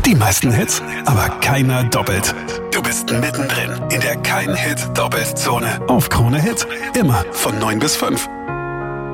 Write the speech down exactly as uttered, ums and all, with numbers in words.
Die meisten Hits, aber keiner doppelt. Du bist mittendrin in der Kein-Hit-Doppelt-Zone auf Krone Hit. Immer von neun bis fünf.